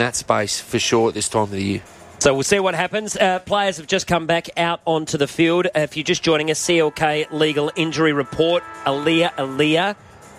that space for sure at this time of the year. So we'll see what happens. Players have just come back out onto the field. If you're just joining us, CLK legal injury report. Aaliyah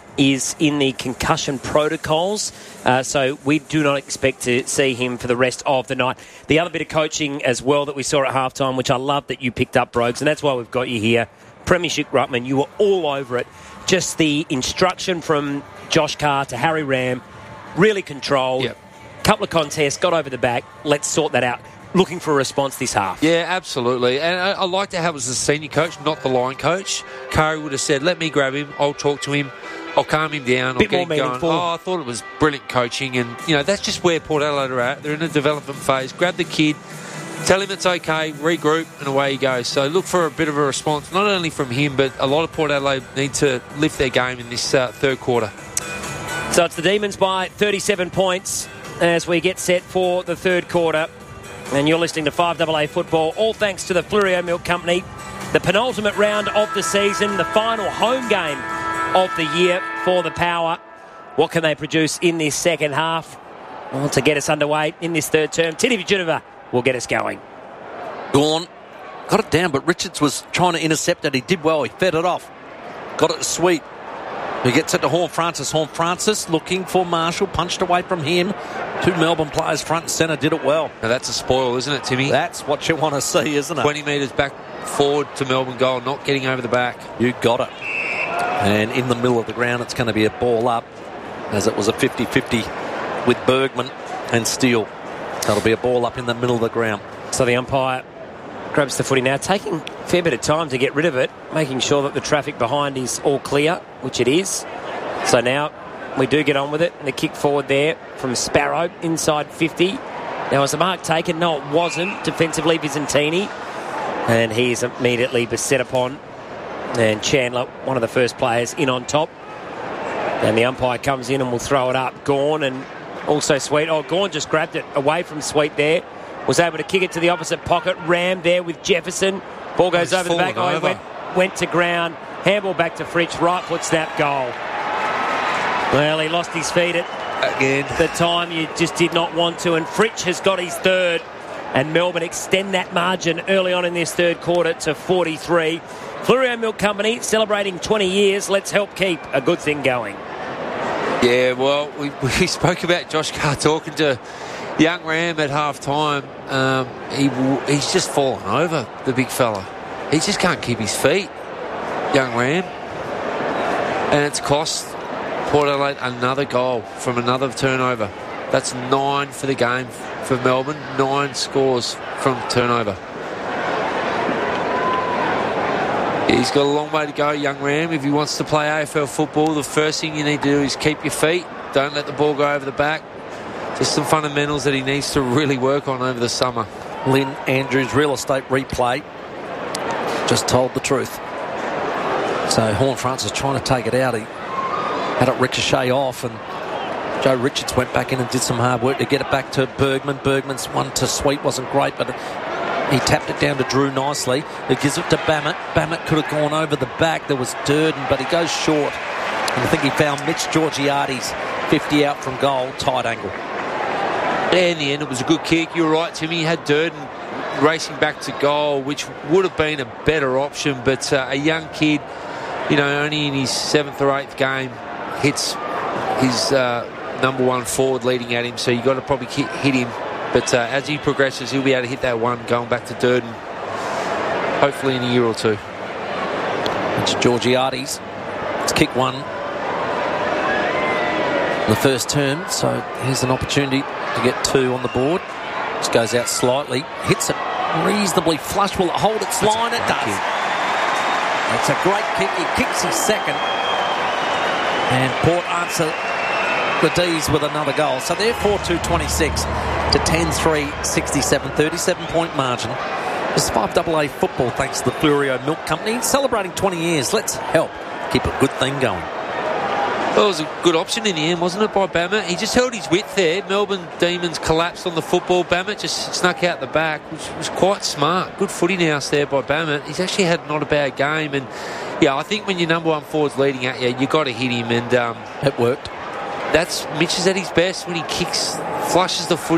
is in the concussion protocols, so we do not expect to see him for the rest of the night. The other bit of coaching as well that we saw at halftime, which I love that you picked up, Brogues, and that's why we've got you here. Premiership Ruckman, you were all over it. Just the instruction from Josh Carr to Harry Ram, really controlled. Yep. Couple of contests, got over the back. Let's sort that out. Looking for a response this half. Yeah, absolutely. And I liked how it was the senior coach, not the line coach. Curry would have said, let me grab him, I'll talk to him, I'll calm him down, Bit I'll more get him going. meaningful. I thought it was brilliant coaching, and that's just where Port Adelaide are at. They're in a development phase. Grab the kid, tell him it's okay, regroup, and away he goes. So look for a bit of a response, not only from him, but a lot of Port Adelaide need to lift their game in this third quarter. So it's the Demons by 37 points as we get set for the third quarter. And you're listening to 5AA Football, all thanks to the Fleurieu Milk Company. The penultimate round of the season, the final home game of the year for the Power. What can they produce in this second half? Well, to get us underway in this third term, Tini Vijunova will get us going. Gawn got it down, but Richards was trying to intercept it. He did well. He fed it off. Got it to Sweet. He gets it to Horne-Francis. Horne-Francis looking for Marshall. Punched away from him. Two Melbourne players front and centre did it well. Now that's a spoil, isn't it, Timmy? That's what you want to see, isn't it? 20 metres back forward to Melbourne goal, not getting over the back. You got it. And in the middle of the ground, it's going to be a ball up, as it was a 50-50 with Bergman and Steele. That'll be a ball up in the middle of the ground. So the umpire grabs the footy now, taking a fair bit of time to get rid of it, making sure that the traffic behind is all clear, which it is. So now we do get on with it. And the kick forward there from Sparrow inside 50. Now was the mark taken? No, it wasn't. Defensively, Visentini. And he is immediately beset upon. And Chandler, one of the first players, in on top. And the umpire comes in and will throw it up. Gawn and also Sweet. Oh, Gawn just grabbed it away from Sweet there. Was able to kick it to the opposite pocket. Ram there with Jefferson. Ball goes over the back. Went to ground. Handball back to Fritsch. Right foot snap goal. Well, he lost his feet at Again. the time you just did not want to. And Fritsch has got his third. And Melbourne extend that margin early on in this third quarter to 43. Fleurieu Milk Company celebrating 20 years. Let's help keep a good thing going. Yeah, well, we spoke about Josh Carr talking to young Ram at half-time. He's just fallen over, the big fella. He just can't keep his feet, young Ram. And it's cost Port Adelaide another goal from another turnover. That's 9 for the game for Melbourne. 9 scores from turnover. He's got a long way to go, young Ram. If he wants to play AFL football, the first thing you need to do is keep your feet. Don't let the ball go over the back. Just some fundamentals that he needs to really work on over the summer. Lynn Andrews, real estate replay, just told the truth. So Horne-Francis trying to take it out. He had it ricochet off, and Joe Richards went back in and did some hard work to get it back to Bergman. Bergman's one to Sweet wasn't great, but he tapped it down to Drew nicely. He gives it to Bammett. Bammett could have gone over the back. There was Durden, but he goes short. And I think he found Mitch Georgiades 50 out from goal, tight angle. Yeah, in the end, it was a good kick. You're right, Timmy. He had Durden racing back to goal, which would have been a better option. But a young kid, only in his 7th or 8th game, hits his number one forward leading at him. So you've got to probably hit him. But as he progresses, he'll be able to hit that one going back to Durden, hopefully in a year or two. It's Georgiades. It's kick one. The first term, so here's an opportunity to get 2 on the board. Just goes out slightly, hits it reasonably flush. Will it hold its line? It does. It's a great kick. He kicks his second, and Port answer the D's with another goal. So they're 4-2-26 to 10-3, 67, 37-point margin. This is 5AA football, thanks to the Fleurieu Milk Company, celebrating 20 years. Let's help keep a good thing going. Well, it was a good option in the end, wasn't it, by Bammett? He just held his width there. Melbourne Demons collapsed on the football. Bammett just snuck out the back, which was quite smart. Good footy house there by Bammett. He's actually had not a bad game. And, yeah, I think when your number one forward's leading at you, you've got to hit him. And it worked. Mitch is at his best when he kicks, flushes the footy.